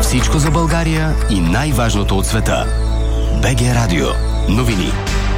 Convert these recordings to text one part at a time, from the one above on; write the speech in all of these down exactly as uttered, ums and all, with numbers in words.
Всичко за България и най-важното от света. БГ Радио. Новини.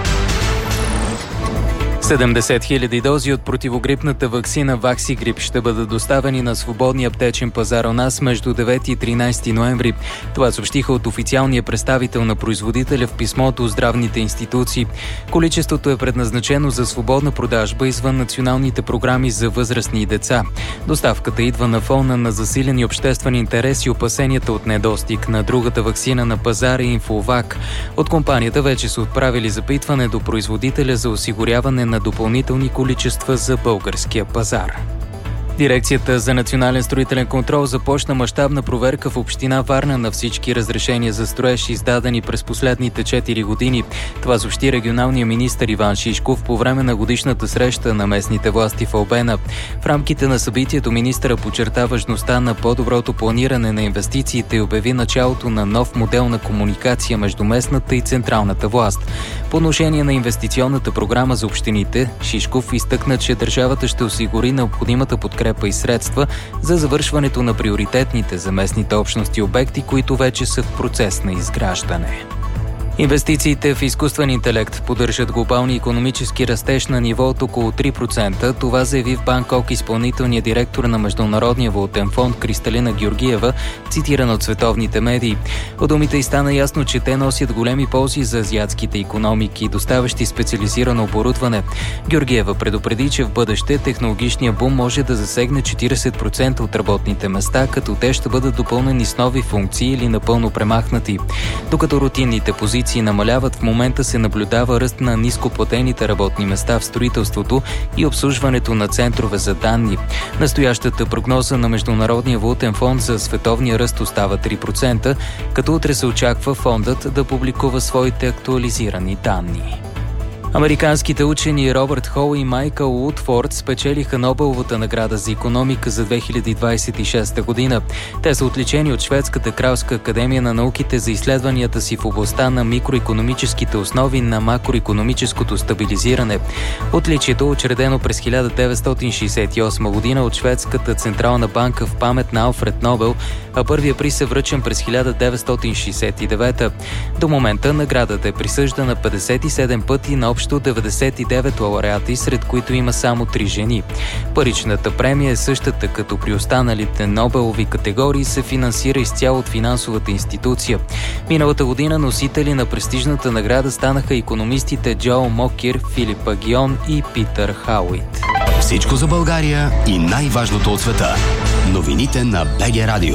седемдесет хиляди дози от противогрипната ваксина Ваксигрип ще бъдат доставени на свободния аптечен пазар у нас между девети и тринайсети ноември. Това съобщиха от официалния представител на производителя в писмо до здравните институции. Количеството е предназначено за свободна продажба извън националните програми за възрастни и деца. Доставката идва на фона на засилени обществен интерес и опасенията от недостиг на другата ваксина на пазара Инфовак. От компанията вече са отправили запитване до производителя за осигуряване на допълнителни количества за българския пазар. Дирекцията за национален строителен контрол започна мащабна проверка в община Варна на всички разрешения за строеж, издадени през последните четири години. Това съобщи регионалния министър Иван Шишков по време на годишната среща на местните власти в Албена. В рамките на събитието министъра подчерта важността на по-доброто планиране на инвестициите и обяви началото на нов модел на комуникация между местната и централната власт. По отношение на инвестиционната програма за общините, Шишков изтъкна, че държавата ще осигури необходимата подкрепа и средства за завършването на приоритетните за местните общности обекти, които вече са в процес на изграждане. Инвестициите в изкуствен интелект поддържат глобалния икономически растеж на ниво от около три процента. Това заяви в Банкок изпълнителният директор на Международния валутен фонд Кристалина Георгиева, цитиран от световните медии. От думите й стана ясно, че те носят големи ползи за азиатските икономики, доставящи специализирано оборудване. Георгиева предупреди, че в бъдеще технологичният бум може да засегне четирийсет процента от работните места, като те ще бъдат допълнени с нови функции или напълно премахнати. Докато рутинните позиции намаляват, в момента се наблюдава ръст на нископлатените работни места в строителството и обслужването на центрове за данни. Настоящата прогноза на Международния валутен фонд за световния ръст остава три процента, като утре се очаква фондът да публикува своите актуализирани данни. Американските учени Робърт Хол и Майкъл Утфорд спечелиха Нобеловата награда за икономика за две хиляди двайсет и шеста година. Те са отличени от Шведската кралска академия на науките за изследванията си в областта на микроикономическите основи на макроикономическото стабилизиране. Отличието, учредено през хиляда деветстотин шейсет и осма година от Шведската централна банка в памет на Алфред Нобел, а първия приз е връчен през хиляда деветстотин шейсет и девета. До момента наградата е присъждана петдесет и седем пъти на общо деветдесет и девет лауреати, сред които има само три жени. Паричната премия е същата като при останалите Нобелови категории, се финансира изцяло от финансовата институция. Миналата година носители на престижната награда станаха икономистите Джо Мокир, Филип Агион и Питър Хауит. Всичко за България и най-важното от света. Новините на БГ Радио.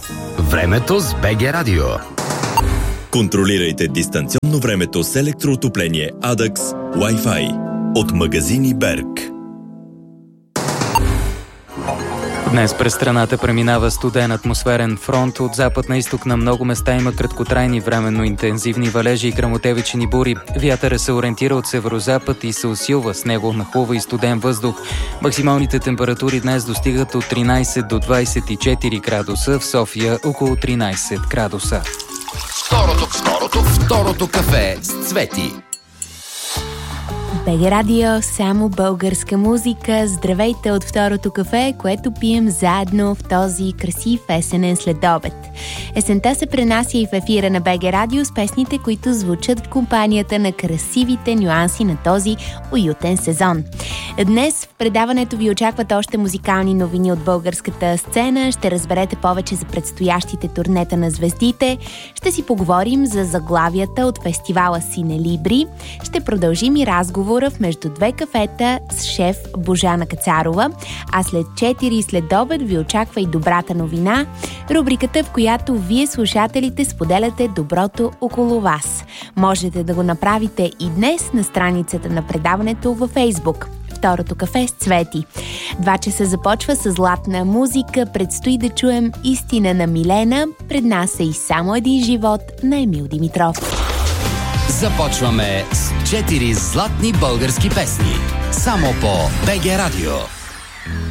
Времето с БГ Радио. Контролирайте дистанционно времето с електроотопление Адакс Wi-Fi от магазини Берг. Днес през страната преминава студен атмосферен фронт. От запад на изток на много места има краткотрайни временно интензивни валежи и гръмотевични бури. Вятърът се ориентира от северозапад и се усилва, с него нахлува и студен въздух. Максималните температури днес достигат от тринайсет до двайсет и четири градуса, в София около тринайсет градуса. Второто, второто, второто кафе с Цвети. БГ Радио, само българска музика. Здравейте от второто кафе, което пием заедно в този красив есенен следобед. Есента се пренася и в ефира на БГ Радио с песните, които звучат в компанията на красивите нюанси на този уютен сезон. Днес в предаването ви очакват още музикални новини от българската сцена. Ще разберете повече за предстоящите турнета на звездите. Ще си поговорим за заглавията от фестивала Синелибри. Ще продължим и разговор в Между две кафета с шеф Божана Кацарова, а след четири следобед ви очаква и добрата новина, рубриката, в която вие, слушателите, споделяте доброто около вас. Можете да го направите и днес на страницата на предаването във Фейсбук. Второто кафе с Цвети. Два часа започва с златна музика. Предстои да чуем Истина на Милена. Пред нас е и Само един живот на Емил Димитров. Започваме с четири златни български песни. Само по БГ Радио.